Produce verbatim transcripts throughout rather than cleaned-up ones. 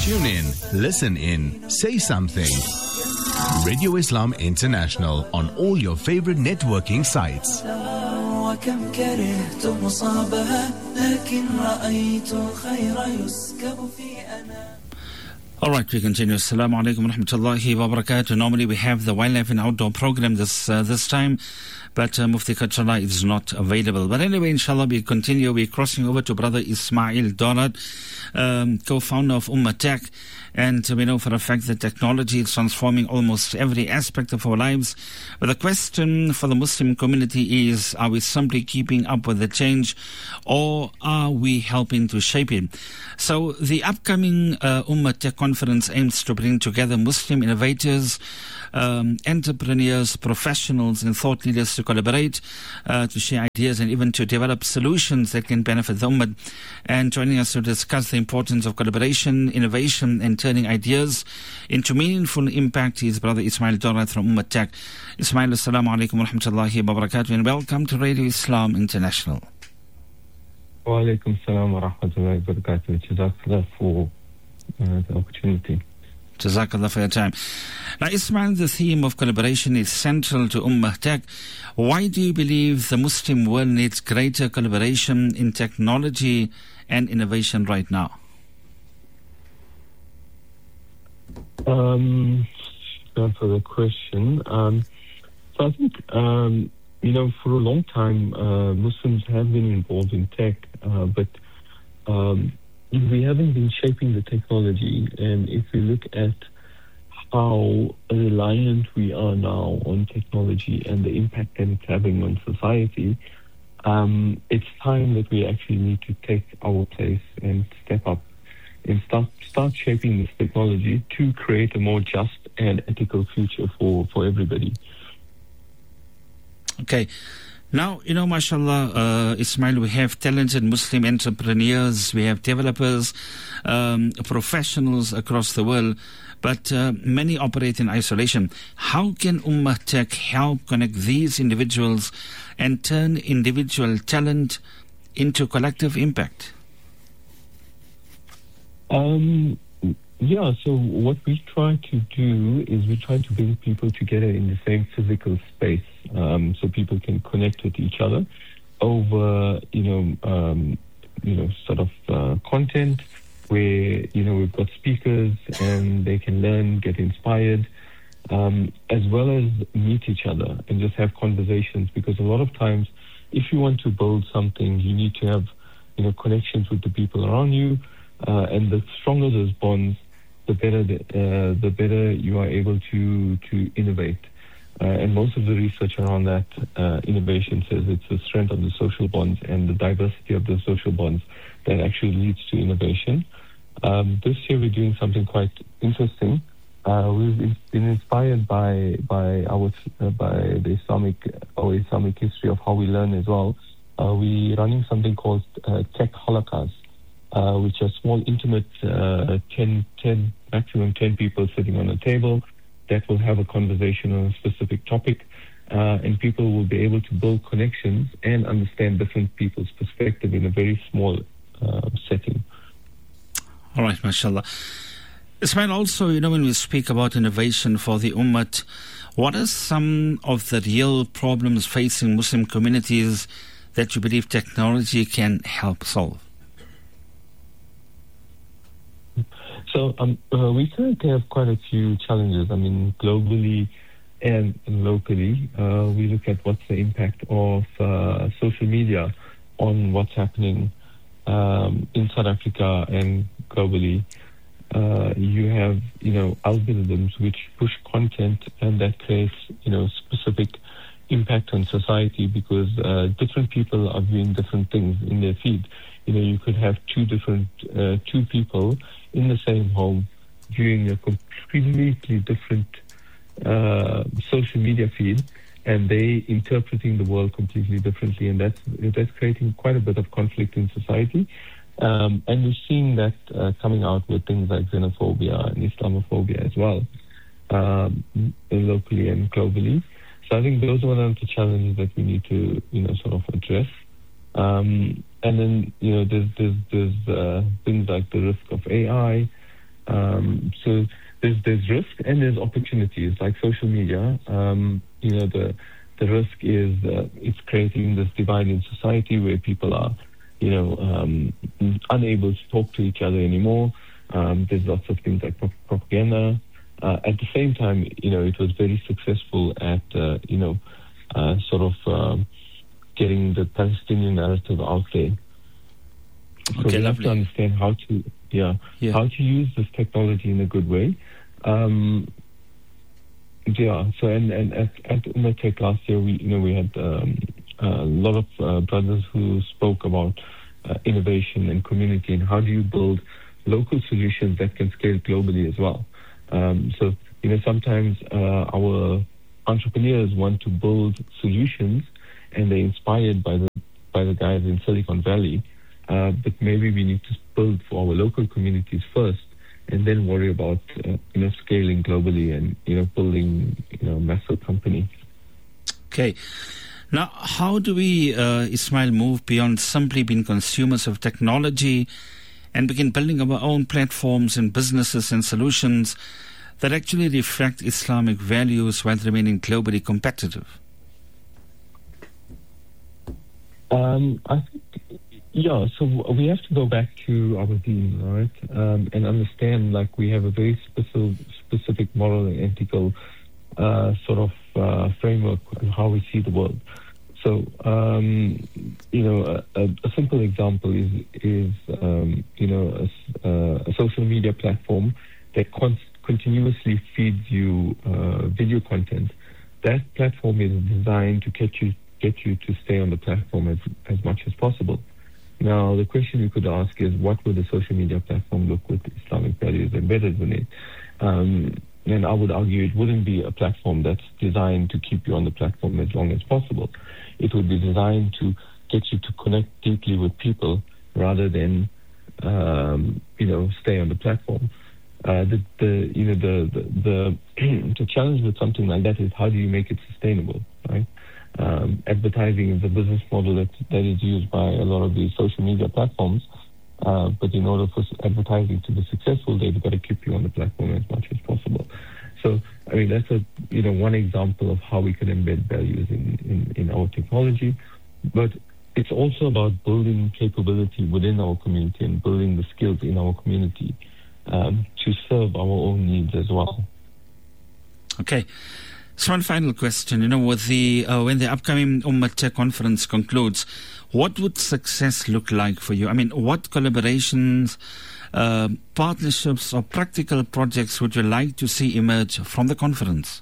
Tune in, listen in, say something. Radio Islam International on all your favorite networking sites. وكم كرهت مصابها لكن رأيت الخير يسكب في أنا. All right, we continue. Assalamu alaikum wa rahmatullahi wa barakatuh. Normally we have the wildlife and outdoor program this uh, this time, but uh, Mufti Kachala is not available. But anyway, inshallah, we continue. We're crossing over to Brother Ismail Dorad, um, co-founder of Ummah Tech. And we know for a fact that technology is transforming almost every aspect of our lives. But the question for the Muslim community is, are we simply keeping up with the change, or are we helping to shape it? So the upcoming uh, Ummah Tech Conference aims to bring together Muslim innovators, um, entrepreneurs, professionals and thought leaders to collaborate, uh, to share ideas and even to develop solutions that can benefit the Ummah. And joining us to discuss the importance of collaboration, innovation and turning ideas into meaningful impact is Brother Ismail Dorad from Ummah Tech. Ismail, assalamu alaikum wa rahmatullahi wa barakatuh, and welcome to Radio Islam International. Wa alaikum salam wa rahmatullahi wa barakatuh. Jazakallah for uh, the opportunity. Jazakallah for your time. Now, Ismail, the theme of collaboration is central to Ummah Tech. Why do you believe the Muslim world needs greater collaboration in technology and innovation right now? Um, thanks for the question. Um, so I think, um, you know, for a long time, uh, Muslims have been involved in tech, uh, but um, we haven't been shaping the technology. And if we look at how reliant we are now on technology and the impact that it's having on society, um, it's time that we actually need to take our place and step up and start start shaping this technology to create a more just and ethical future for, for everybody. Okay. Now, you know, mashallah, uh, Ismail, we have talented Muslim entrepreneurs, we have developers, um, professionals across the world, but uh, many operate in isolation. How can Ummah Tech help connect these individuals and turn individual talent into collective impact? Um, yeah, so what we try to do is we try to bring people together in the same physical space, um, so people can connect with each other over, you know, um, you know, sort of uh, content where, you know, we've got speakers and they can learn, get inspired, um, as well as meet each other and just have conversations, because a lot of times if you want to build something, you need to have, you know, connections with the people around you. Uh, and the stronger those bonds, the better the, uh, the better you are able to to innovate. Uh, and most of the research around that uh, innovation says it's the strength of the social bonds and the diversity of the social bonds that actually leads to innovation. Um, this year we're doing something quite interesting. Uh, we've been inspired by by our uh, by the Islamic our Islamic history of how we learn as well. Uh, we're running something called uh, Tech Holocaust. Uh, which are small, intimate, uh, ten, ten, maximum ten people sitting on a table that will have a conversation on a specific topic, uh, and people will be able to build connections and understand different people's perspective in a very small uh, setting. All right, mashallah. Ismail, also, you know, when we speak about innovation for the Ummah, what are some of the real problems facing Muslim communities that you believe technology can help solve? So um, uh, we currently have quite a few challenges. I mean, globally and locally, uh, we look at what's the impact of uh, social media on what's happening um, in South Africa and globally. Uh, you have, you know, algorithms which push content, and that creates, you know, specific impact on society, because uh, different people are viewing different things in their feed. You know, you could have two different, uh, two people in the same home viewing a completely different uh, social media feed, and they interpreting the world completely differently, and that's that's creating quite a bit of conflict in society. Um, and we're seeing that uh, coming out with things like xenophobia and Islamophobia as well, um, locally and globally. So I think those are one of the challenges that we need to, you know, sort of address. Um, and then, you know, there's there's, there's uh, things like the risk of A I, Um, so there's there's risk and there's opportunities. Like social media, um, you know, the the risk is uh, it's creating this divide in society where people are, you know, um, unable to talk to each other anymore. Um, there's lots of things like pro- propaganda. Uh, at the same time, you know, it was very successful at, uh, you know, uh, sort of um, getting the Palestinian narrative out there. So Okay, we have lovely. to understand how to, yeah, Yeah. how to use this technology in a good way. Um, yeah. So and, and at at Umatech last year, we you know we had um, a lot of uh, brothers who spoke about uh, innovation and community and how do you build local solutions that can scale globally as well. Um, so you know sometimes uh, our entrepreneurs want to build solutions and they're inspired by the by the guys in Silicon Valley. Uh, but maybe we need to build for our local communities first, and then worry about uh, you know scaling globally and you know building you know massive company. Okay. Now, how do we, uh, Ismail, move beyond simply being consumers of technology and begin building our own platforms and businesses and solutions that actually reflect Islamic values while remaining globally competitive? Um, I think, yeah, so we have to go back to our deen, right, um, and understand, like, we have a very specific, specific moral and ethical uh, sort of uh, framework on how we see the world. So, um, you know, a, a simple example is, is um, you know, a, a social media platform that con- continuously feeds you uh, video content. That platform is designed to get you get you to stay on the platform as, as much as possible. Now, the question you could ask is, what would a social media platform look with Islamic values embedded in it? Um, and I would argue it wouldn't be a platform that's designed to keep you on the platform as long as possible. It would be designed to get you to connect deeply with people rather than, um, you know, stay on the platform. Uh, the, the, you know, the, the, the, the challenge with something like that is how do you make it sustainable, right? Um, advertising is a business model that, that is used by a lot of these social media platforms. Uh, but in order for advertising to be successful, they've got to keep you on the platform as much as possible. So, I mean, that's a, you know, one example of how we can embed values in, in, in our technology. But it's also about building capability within our community and building the skills in our community um, to serve our own needs as well. Okay. So one final question, you know, with the uh, when the upcoming Umatech conference concludes, what would success look like for you? I mean, what collaborations, uh, partnerships or practical projects would you like to see emerge from the conference?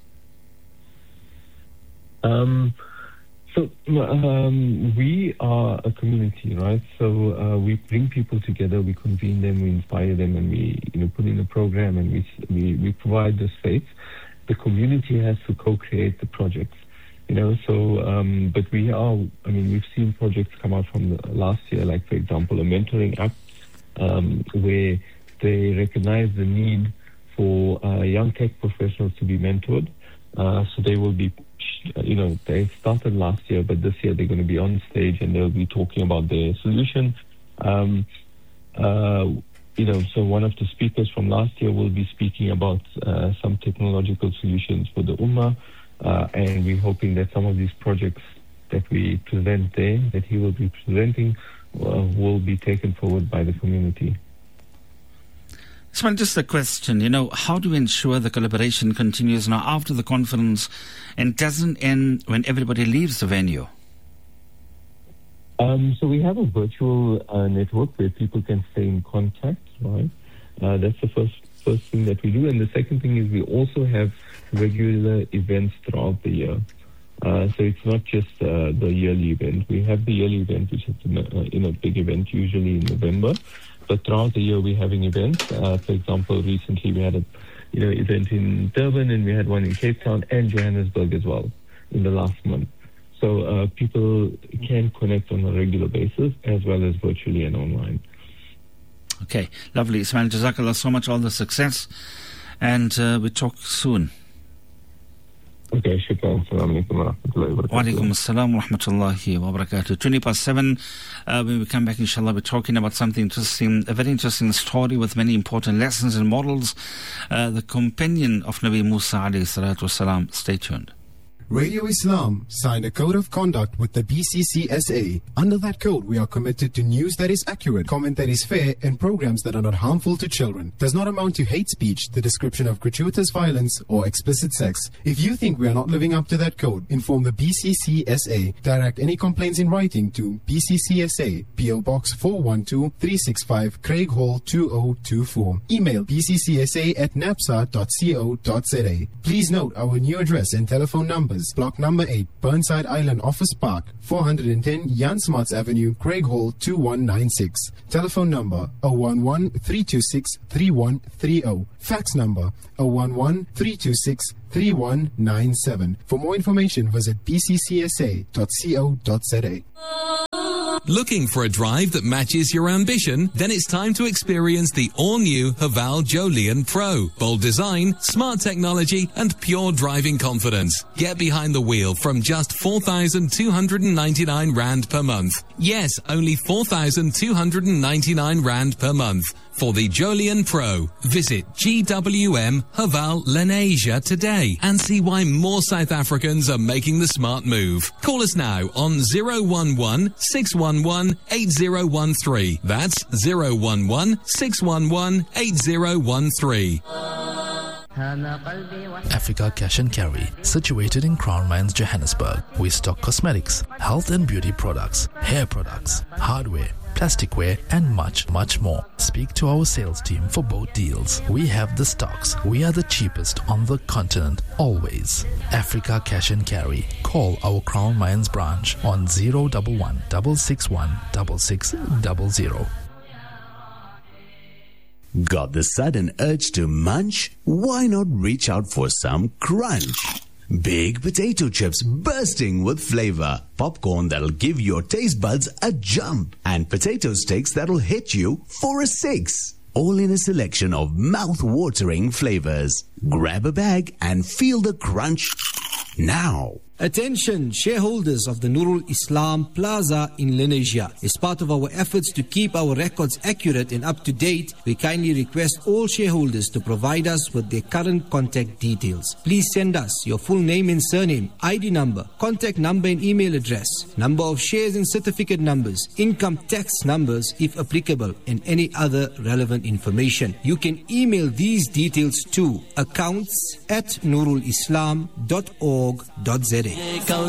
Um, so um, we are a community, right? So uh, we bring people together, we convene them, we inspire them, and we you know put in a program and we we, we provide the space. The community has to co-create the projects, you know, so, um, but we are, I mean, we've seen projects come out from the last year, like, for example, a mentoring app, um, where they recognize the need for uh, young tech professionals to be mentored. Uh, so they will be, you know, they started last year, but this year they're going to be on stage and they'll be talking about their solution. Um, uh, You know, so one of the speakers from last year will be speaking about uh, some technological solutions for the Ummah, uh, and we're hoping that some of these projects that we present there, that he will be presenting, uh, will be taken forward by the community. So just a question, you know, how do we ensure the collaboration continues now after the conference and doesn't end when everybody leaves the venue? Um, so we have a virtual uh, network where people can stay in contact, right? Uh, that's the first first thing that we do. And the second thing is we also have regular events throughout the year. Uh, so it's not just uh, the yearly event. We have the yearly event, which is a you know, big event, usually in November. But throughout the year, we're having events. Uh, for example, recently we had a you know event in Durban, and we had one in Cape Town and Johannesburg as well in the last month. So uh, people can connect on a regular basis as well as virtually and online. Okay, lovely. Ismail, Jazakallah so much, all the success. And uh, we talk soon. Okay, shukran. Assalamu alaikum wa rahmatullahi wa barakatuh. Wa alaikum assalam wa rahmatullahi wa barakatuh. twenty past seven. Uh, when we come back, inshallah, we're talking about something interesting, a very interesting story with many important lessons and models. Uh, the companion of Nabi Musa alayhi salatu wasalam. Stay tuned. Radio Islam signed a code of conduct with the B C C S A. Under that code, we are committed to news that is accurate, comment that is fair, and programs that are not harmful to children. Does not amount to hate speech, the description of gratuitous violence, or explicit sex. If you think we are not living up to that code, inform the B C C S A. Direct any complaints in writing to B C C S A, P O Box four one two, three six five, Craig Hall two oh two four. Email b c c s a at napsa dot co dot z a. Please note our new address and telephone numbers. Block number eight, Burnside Island Office Park, four hundred ten Jan Smarts Avenue, Craig Hall two one nine six. Telephone number zero one one, three two six, three one three zero. Fax number zero one one, three two six, three one nine seven. For more information, visit b c c s a dot co dot z a. Looking for a drive that matches your ambition? Then it's time to experience the all-new Haval Jolion Pro. Bold design, smart technology, and pure driving confidence. Get behind the wheel from just four thousand two hundred ninety-nine rand per month. Yes, only four thousand two hundred ninety-nine rand per month. For the Jolion Pro, visit G W M Haval Lenasia today and see why more South Africans are making the smart move. Call us now on zero one one, six one one, eight zero one three. That's zero one one, six one one, eight zero one three. Africa Cash and Carry, situated in Crown Mines, Johannesburg. We stock cosmetics, health and beauty products, hair products, hardware, plasticware, and much, much more. Speak to our sales team for both deals. We have the stocks. We are the cheapest on the continent, always. Africa Cash and Carry. Call our Crown Mines branch on zero one one, six six one, six six zero zero. Got the sudden urge to munch? Why not reach out for some crunch? Big potato chips bursting with flavor, popcorn that'll give your taste buds a jump, and potato sticks that'll hit you for a six. All in a selection of mouth-watering flavors. Grab a bag and feel the crunch now. Attention shareholders of the Nurul Islam Plaza in Lenasia. As part of our efforts to keep our records accurate and up to date, we kindly request all shareholders to provide us with their current contact details. Please send us your full name and surname, I D number, contact number and email address, number of shares and certificate numbers, income tax numbers if applicable, and any other relevant information. You can email these details to accounts at nurul islam dot org dot z a.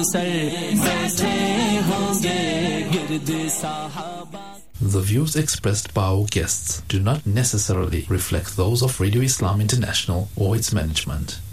The views expressed by our guests do not necessarily reflect those of Radio Islam International or its management.